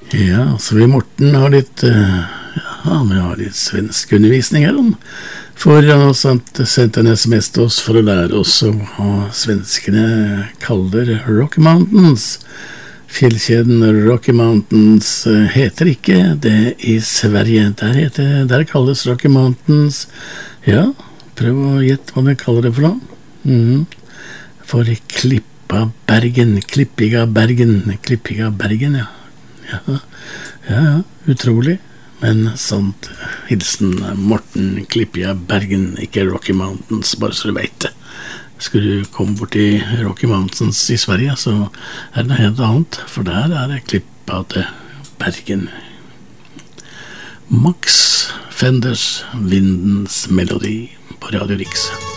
Ja, så vi Morten har litt, vi har litt svensk undervisning her om. For han har sendt en sms til oss for å lære oss hva svenskene kaller Rocky Mountains. Fjellkjeden Rocky Mountains heter ikke det i Sverige. Der kalles Rocky Mountains. Ja, prøv å gjette hva de kaller det for noe. For Klippiga Bergen, ja. Ja, utrolig, men sant. Hilsen Morten Klippiga Bergen, ikke Rocky Mountains, bare så du vet det. Skulle du komme bort til Rocky Mountains i Sverige, så det noe helt annet, for der det Klippiga Bergen. Max Fenders Vindens Melodi på Radio Riks.